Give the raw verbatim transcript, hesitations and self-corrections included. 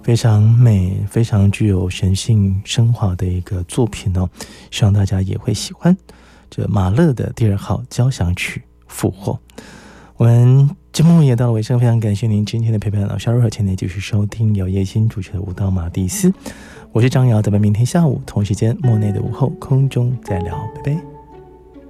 非常美，非常具有神性升华的一个作品哦，希望大家也会喜欢。这马勒的第二号交响曲《复活》。我们节目也到了尾声，非常感谢您今天的陪伴。老肖如何请您继续收听由叶欣主持的舞蹈马蒂斯，我是张瑶，咱们明天下午同时间莫内的午后空中再聊，拜拜。